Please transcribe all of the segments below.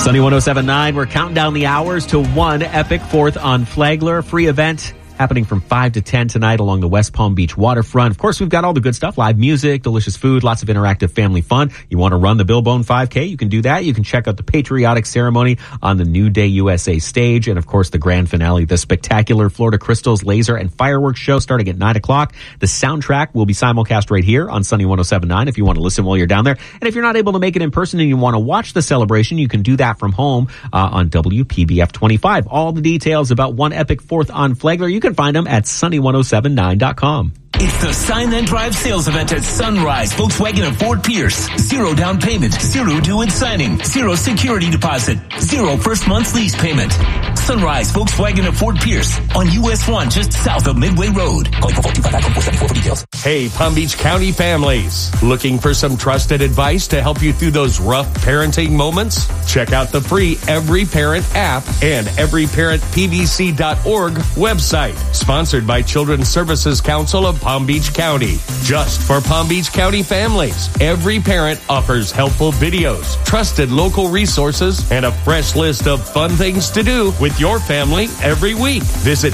Sunny 107.9, we're counting down the hours to one epic 4th on Flagler. Free event happening from 5 to 10 tonight along the West Palm Beach waterfront. Of course, we've got all the good stuff, live music, delicious food, lots of interactive family fun. You want to run the Billbone 5K, you can do that. You can check out the patriotic ceremony on the New Day USA stage. And of course, the grand finale, the spectacular Florida Crystals laser and fireworks show starting at 9 o'clock. The soundtrack will be simulcast right here on Sunny 107.9 if you want to listen while you're down there. And if you're not able to make it in person and you want to watch the celebration, you can do that from home on WPBF 25. All the details about one epic 4th on Flagler, you can find them at sunny1079.com. It's the Sign Then Drive sales event at Sunrise Volkswagen of Fort Pierce. 0 down payment, 0 due in signing, 0 security deposit, 0 first month's lease payment. Sunrise Volkswagen of Fort Pierce on US 1 just south of Midway Road. Call 425-474 for details. Hey, Palm Beach County families. Looking for some trusted advice to help you through those rough parenting moments? Check out the free Every Parent app and everyparentpbc.org website. Sponsored by Children's Services Council of Palm Beach County. Just for Palm Beach County families, Every Parent offers helpful videos, trusted local resources, and a fresh list of fun things to do with your family every week. Visit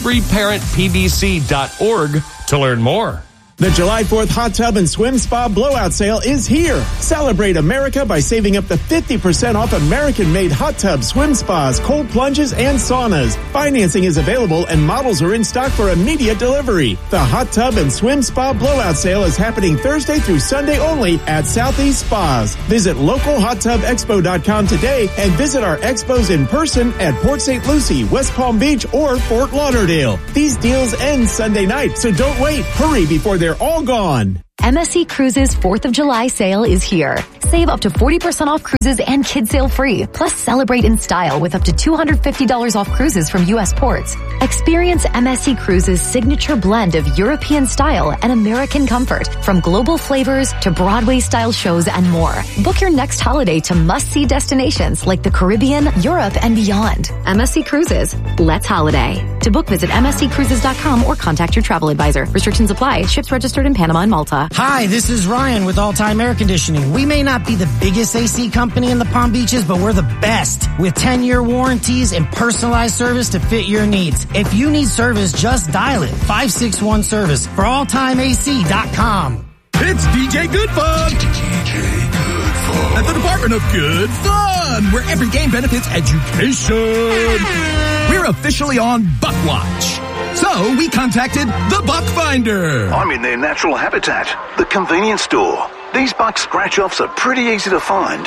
everyparentpbc.org to learn more. The July 4th Hot Tub and Swim Spa Blowout Sale is here. Celebrate America by saving up to 50% off American-made hot tubs, swim spas, cold plunges, and saunas. Financing is available and models are in stock for immediate delivery. The Hot Tub and Swim Spa Blowout Sale is happening Thursday through Sunday only at Southeast Spas. Visit localhottubexpo.com today and visit our expos in person at Port St. Lucie, West Palm Beach, or Fort Lauderdale. These deals end Sunday night, so don't wait. Hurry before they're all gone. MSC Cruises 4th of July sale is here. Save up to 40% off cruises and kids sail free. Plus celebrate in style with up to $250 off cruises from U.S. ports. Experience MSC Cruises' signature blend of European style and American comfort, from global flavors to Broadway-style shows and more. Book your next holiday to must-see destinations like the Caribbean, Europe, and beyond. MSC Cruises. Let's holiday. To book, visit msccruises.com or contact your travel advisor. Restrictions apply. Ships registered in Panama and Malta. Hi, this is Ryan with All Time Air Conditioning. We may not be the biggest AC company in the Palm Beaches, but we're the best with 10-year warranties and personalized service to fit your needs. If you need service, just dial it. 561-SERVICE for alltimeac.com. It's DJ Good Fun. DJ Good Fun. At the Department of Good Fun, where every game benefits education. We're officially on Buck Watch. So we contacted the Buck Finder. I'm in their natural habitat, the convenience store. These buck scratch-offs are pretty easy to find.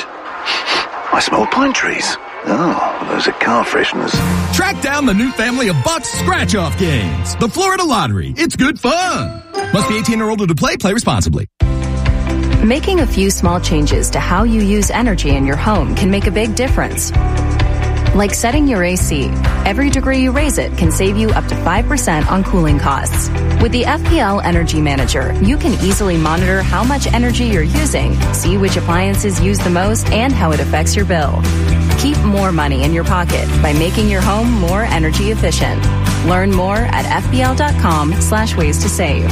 I smell pine trees. Oh, those are car fresheners. Track down the new family of Buck's scratch-off games. The Florida Lottery. It's good fun. Must be 18 or older to play. Play responsibly. Making a few small changes to how you use energy in your home can make a big difference. Like setting your AC. Every degree you raise it can save you up to 5% on cooling costs. With the FPL Energy Manager, you can easily monitor how much energy you're using, see which appliances use the most, and how it affects your bill. Keep more money in your pocket by making your home more energy efficient. Learn more at fpl.com/ways to save.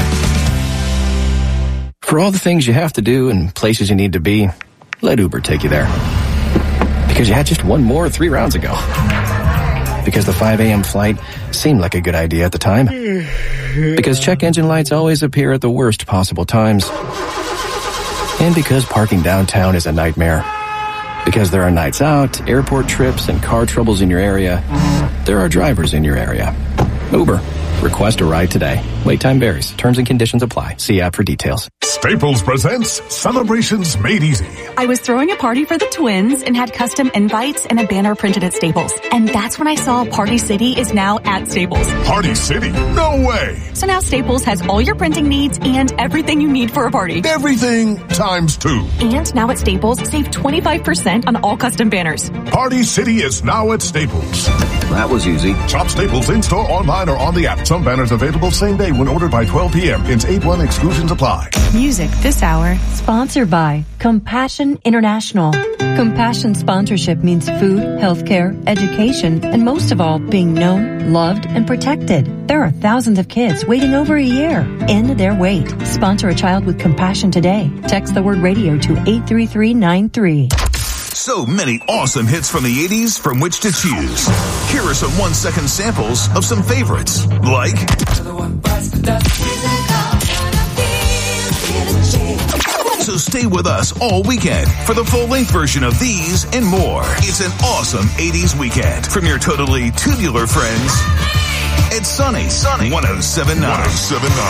For all the things you have to do and places you need to be, let Uber take you there. Because you had just one more 3 rounds ago. Because the 5 a.m. flight seemed like a good idea at the time. Because check engine lights always appear at the worst possible times. And because parking downtown is a nightmare. Because there are nights out, airport trips, and car troubles in your area, there are drivers in your area. Uber. Request a ride today. Wait time varies. Terms and conditions apply. See app for details. Staples presents Celebrations Made Easy. I was throwing a party for the twins and had custom invites and a banner printed at Staples. And that's when I saw Party City is now at Staples. Party City? No way! So now Staples has all your printing needs and everything you need for a party. Everything times 2. And now at Staples, save 25% on all custom banners. Party City is now at Staples. That was easy. Shop Staples in-store, online, or on the app. Some banners available same day when ordered by 12 p.m. Pins 8-1 exclusions apply. Music this hour, sponsored by Compassion International. Compassion sponsorship means food, healthcare, education, and most of all, being known, loved, and protected. There are thousands of kids waiting over a year. End their wait. Sponsor a child with compassion today. Text the word radio to 83393. So many awesome hits from the 80s from which to choose. Here are some 1-second samples of some favorites, like... So stay with us all weekend for the full-length version of these and more. It's an awesome 80s weekend from your totally tubular friends. It's Sunny 107.9.